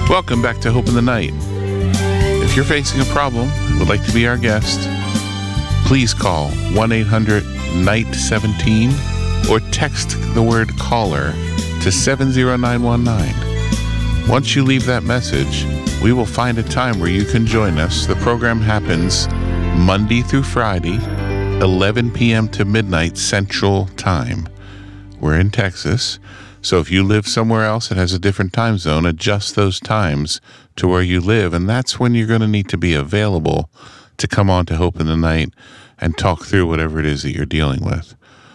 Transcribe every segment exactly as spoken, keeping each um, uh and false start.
Welcome back to Hope in the Night. If you're facing a problem and would like to be our guest, please call one eight hundred night seventeen or text the word caller to seven zero nine one nine. Once you leave that message, we will find a time where you can join us. The program happens Monday through Friday, eleven p.m. to midnight Central Time. We're in Texas, so if you live somewhere else that has a different time zone, adjust those times to where you live, and that's when you're going to need to be available to come on to Hope in the Night and talk through whatever it is that you're dealing with.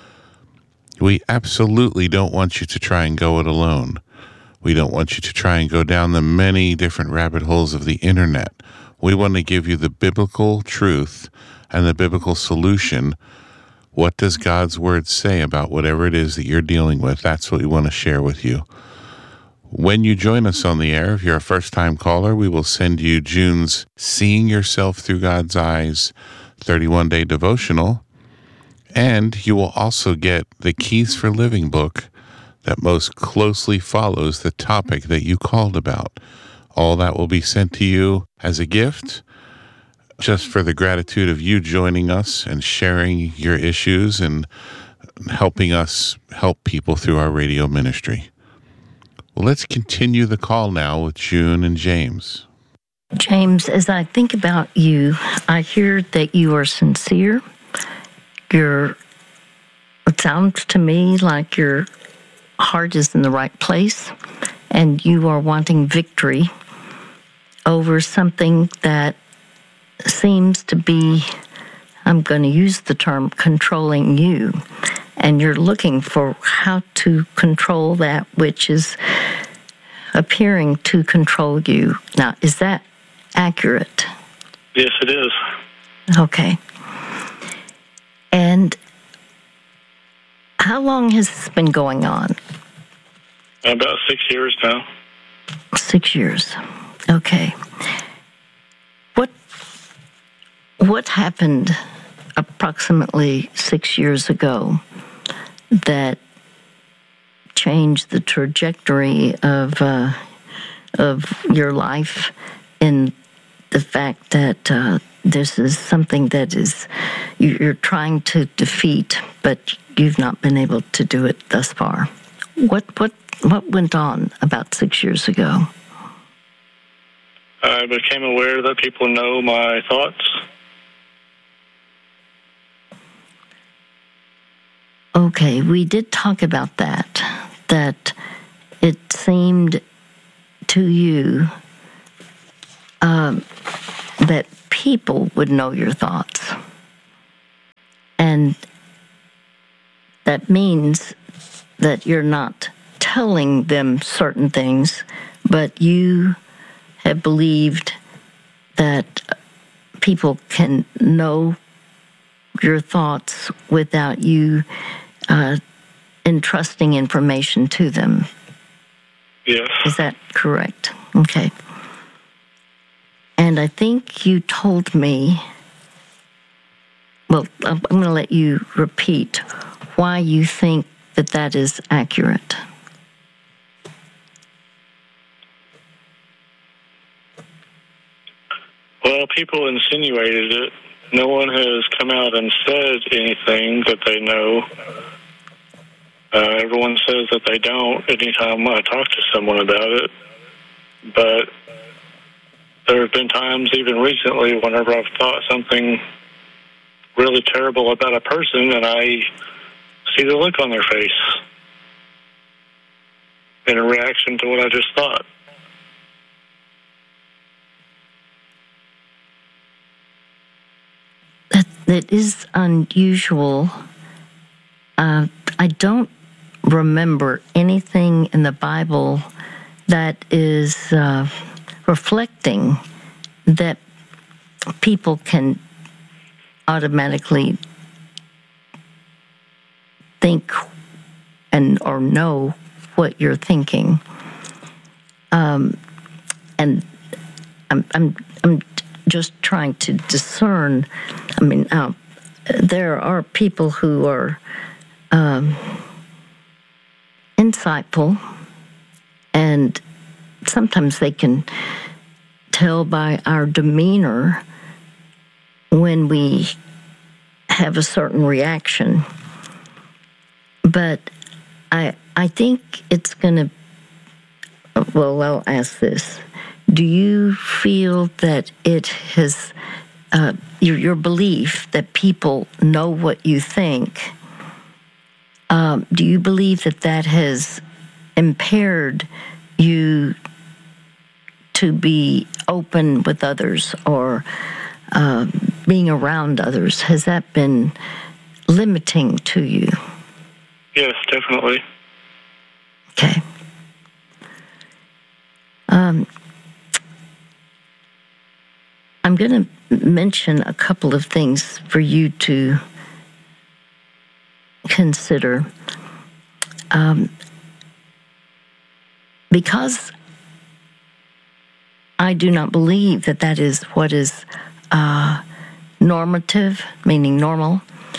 We absolutely don't want you to try and go it alone. We don't want you to try and go down the many different rabbit holes of the internet. We want to give you the biblical truth and the biblical solution. What does God's word say about whatever it is that you're dealing with? That's what we want to share with you. When you join us on the air, if you're a first-time caller, we will send you June's Seeing Yourself Through God's Eyes thirty-one day devotional, and you will also get the Keys for Living book that most closely follows the topic that you called about. All that will be sent to you as a gift, just for the gratitude of you joining us and sharing your issues and helping us help people through our radio ministry. Well, let's continue the call now with June and James. James, as I think about you, I hear that you are sincere. You're, it sounds to me like your heart is in the right place, and you are wanting victory over something that seems to be, I'm going to use the term, controlling you. And you're looking for how to control that which is appearing to control you. Now, is that accurate? Yes, it is. Okay. And how long has this been going on? About six years now. Six years. Okay. What what happened approximately six years ago that changed the trajectory of uh, of your life in the fact that uh, this is something that is you're trying to defeat, but you've not been able to do it thus far? What what what went on about six years ago? I became aware that people know my thoughts. Okay, we did talk about that, that it seemed to you um, that people would know your thoughts. And that means that you're not telling them certain things, but you have believed that people can know your thoughts without you uh, entrusting information to them. Yes. Is that correct? Okay. And I think you told me, well, I'm going to let you repeat why you think that that is accurate. Well, people insinuated it. No one has come out and said anything that they know. Uh, everyone says that they don't anytime I talk to someone about it. But there have been times, even recently, whenever I've thought something really terrible about a person, and I see the look on their face in a reaction to what I just thought. That, that is unusual. Uh, I don't remember anything in the Bible that is uh, reflecting that people can automatically think and or know what you're thinking. Um, and I'm, I'm, I'm just trying to discern. I mean, uh, there are people who are um, insightful and sometimes they can tell by our demeanor when we have a certain reaction. But I I think it's going to, well, I'll ask this. Do you feel that it has, uh, your, your belief that people know what you think, um, do you believe that that has impaired you to be open with others or uh, being around others? Has that been limiting to you? Yes, definitely. Okay. Um, I'm going to mention a couple of things for you to consider. Um, because I do not believe that that is what is uh, normative, meaning normal.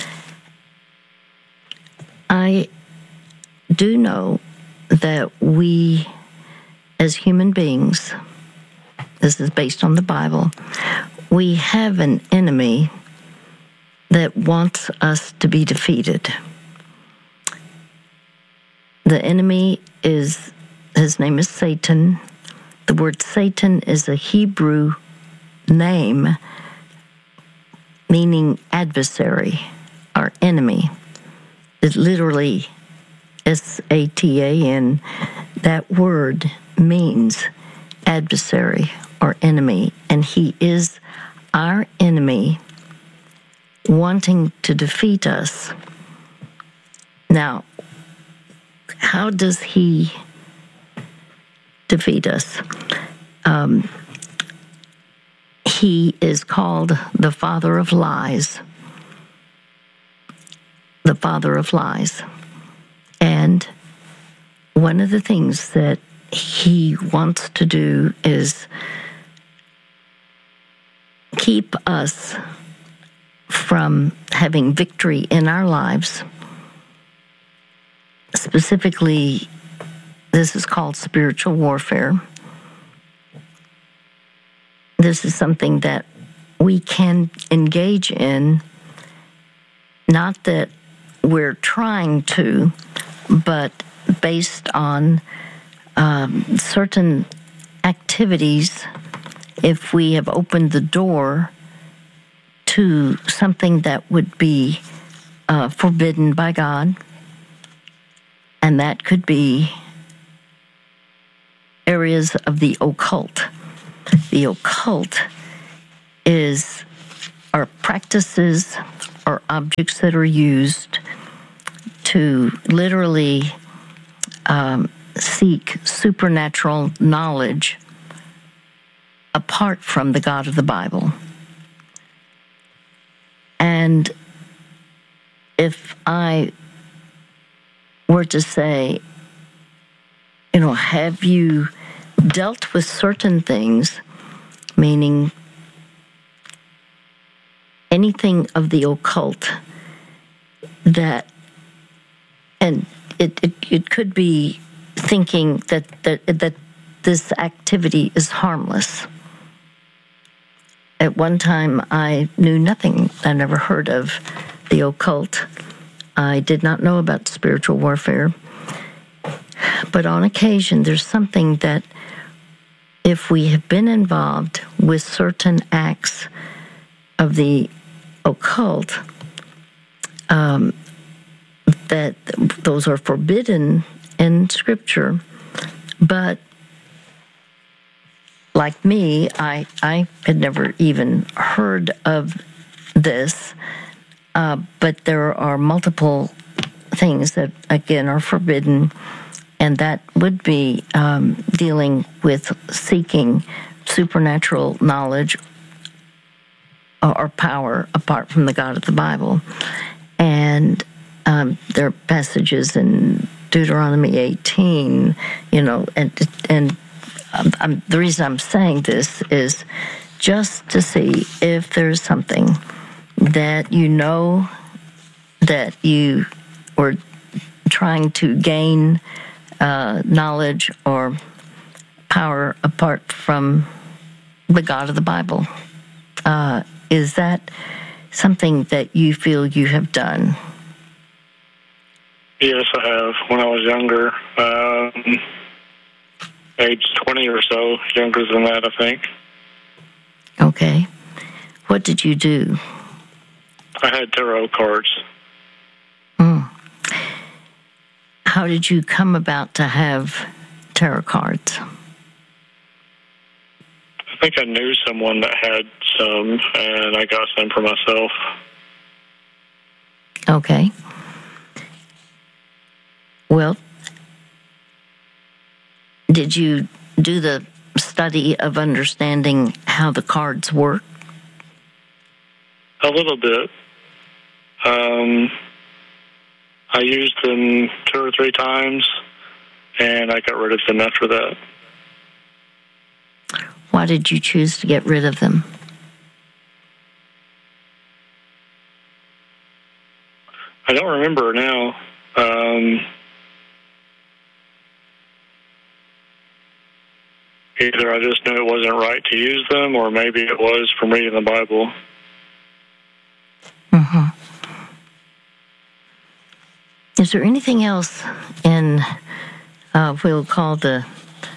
I do know that we, as human beings, this is based on the Bible, we have an enemy that wants us to be defeated. The enemy is, his name is Satan. The word Satan is a Hebrew name meaning adversary or enemy. It literally, S A T A N, that word means adversary or enemy, and he is our enemy wanting to defeat us. Now, how does he defeat us? Um, he is called the father of lies. The father of lies. And one of the things that he wants to do is keep us from having victory in our lives. Specifically, this is called spiritual warfare. This is something that we can engage in, not that we're trying to, but based on um, certain activities, if we have opened the door to something that would be uh, forbidden by God, and that could be areas of the occult. The occult is are practices or objects that are used to literally um, seek supernatural knowledge apart from the God of the Bible. And if I were to say, you know, have you dealt with certain things, meaning anything of the occult that, and it, it, it could be thinking that, that that this activity is harmless. At one time, I knew nothing. I never heard of the occult. I did not know about spiritual warfare. But on occasion, there's something that if we have been involved with certain acts of the occult, um, that those are forbidden in Scripture. But like me, I, I had never even heard of this, uh, but there are multiple things that, again, are forbidden, and that would be um, dealing with seeking supernatural knowledge or power apart from the God of the Bible. And um, there are passages in Deuteronomy eighteen, you know, and and um, I'm, the reason I'm saying this is just to see if there's something that you know that you were trying to gain uh, knowledge or power power apart from the God of the Bible. Uh, is that something that you feel you have done? Yes, I have. When I was younger, um, age twenty or so, younger than that, I think. Okay. What did you do? I had tarot cards. Mm. How did you come about to have tarot cards? I think I knew someone that had some, and I got some for myself. Okay. Well, did you do the study of understanding how the cards work? A little bit. Um, I used them two or three times, and I got rid of them after that. Why did you choose to get rid of them? I don't remember now. Um, either I just knew it wasn't right to use them, or maybe it was from reading the Bible. Mm-hmm. Is there anything else in, uh, we'll call the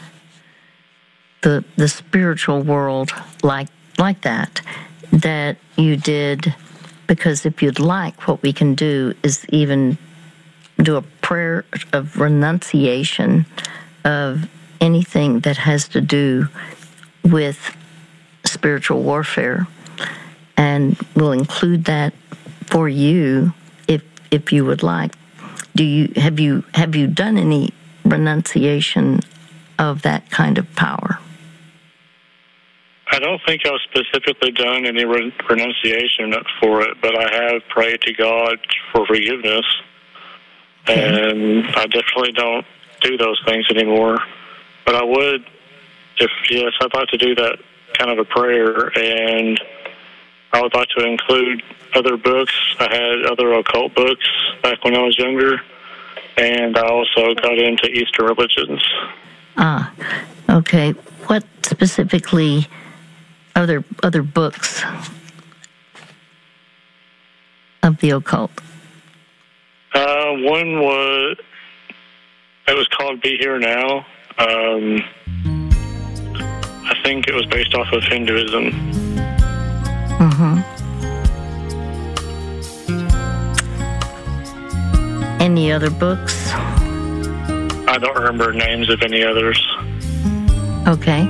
the the spiritual world like like that, that you did? Because if you'd like, what we can do is even do a prayer of renunciation of anything that has to do with spiritual warfare, and we'll include that for you if if you would like. Do you have you have you done any renunciation of that kind of power? I don't think I've specifically done any re- renunciation for it, but I have prayed to God for forgiveness, okay. And I definitely don't do those things anymore. But I would, if yes, I'd like to do that kind of a prayer, and I would like to include other books. I had other occult books back when I was younger, and I also got into Eastern religions. Ah, okay. What specifically other other books of the occult? Uh, one was, it was called Be Here Now. Um, I think it was based off of Hinduism. Mm-hmm. Any other books? I don't remember names of any others. Okay.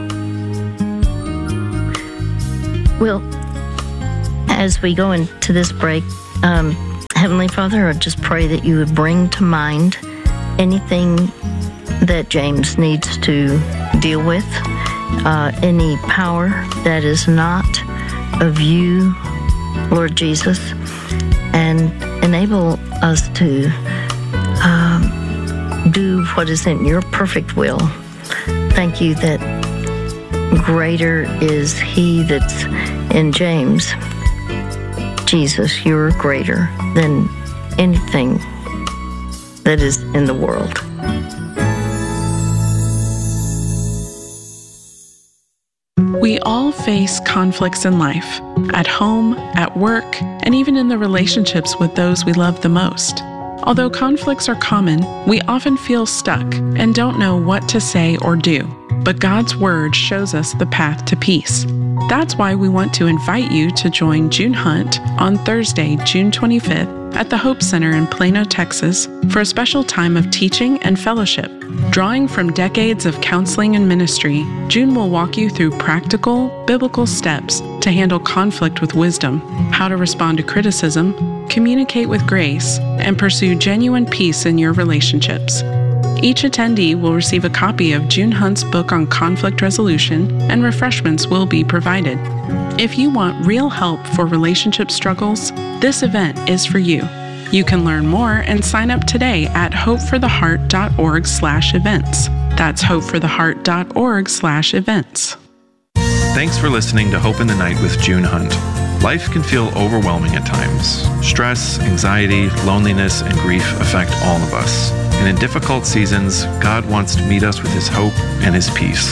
Well, as we go into this break, um, Heavenly Father, I just pray that you would bring to mind anything that James needs to deal with, uh, any power that is not of you, Lord Jesus, and enable us to um, do what is in your perfect will. Thank you that greater is he that's in James. Jesus, you're greater than anything that is in the world. We all face conflicts in life, at home, at work, and even in the relationships with those we love the most. Although conflicts are common, we often feel stuck and don't know what to say or do. But God's Word shows us the path to peace. That's why we want to invite you to join June Hunt on Thursday, June twenty-fifth at the Hope Center in Plano, Texas for a special time of teaching and fellowship. Drawing from decades of counseling and ministry, June will walk you through practical, biblical steps to handle conflict with wisdom, how to respond to criticism, communicate with grace, and pursue genuine peace in your relationships. Each attendee will receive a copy of June Hunt's book on conflict resolution, and refreshments will be provided. If you want real help for relationship struggles, this event is for you. You can learn more and sign up today at hopefortheheart.org slash events. That's hopefortheheart.org slash events. Thanks for listening to Hope in the Night with June Hunt. Life can feel overwhelming at times. Stress, anxiety, loneliness, and grief affect all of us. And in difficult seasons, God wants to meet us with His hope and His peace.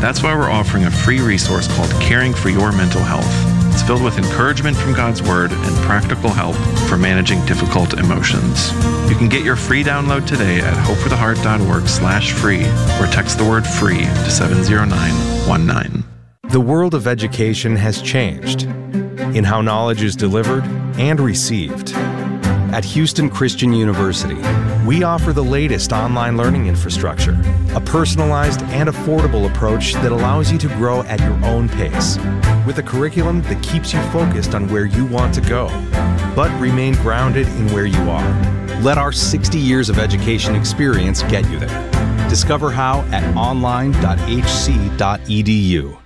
That's why we're offering a free resource called Caring for Your Mental Health. It's filled with encouragement from God's Word and practical help for managing difficult emotions. You can get your free download today at hopefortheheart.org slash free or text the word free to seven zero nine one nine. The world of education has changed in how knowledge is delivered and received. At Houston Christian University, we offer the latest online learning infrastructure, a personalized and affordable approach that allows you to grow at your own pace, with a curriculum that keeps you focused on where you want to go, but remain grounded in where you are. Let our sixty years of education experience get you there. Discover how at online dot h c dot e d u.